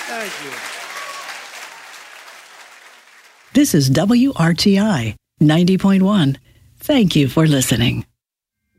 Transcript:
Thank you. This is WRTI 90.1. Thank you for listening.